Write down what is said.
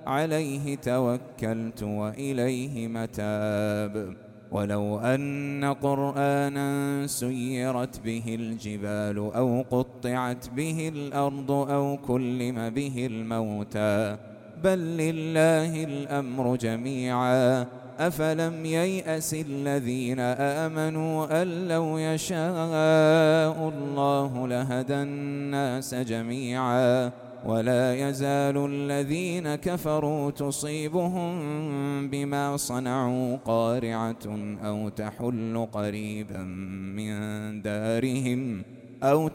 عليه توكلت وإليه متاب. ولو أن قرآنا سيرت به الجبال أو قطعت به الأرض أو كلم به الموتى بل لله الأمر جميعا أفلم ييأس الذين آمنوا أن لو يشاء الله لهدى الناس جميعا ولا يزال الذين كفروا تصيبهم بما صنعوا قارعة أو